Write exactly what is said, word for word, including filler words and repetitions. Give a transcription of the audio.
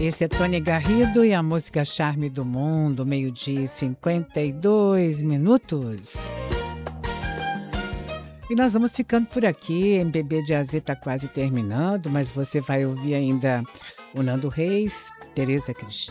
Esse é Tony Garrido e a música Charme do Mundo, meio-dia e cinquenta e dois minutos. E nós vamos ficando por aqui. M P B de A Z está quase terminando, mas você vai ouvir ainda o Nando Reis, Tereza Cristina.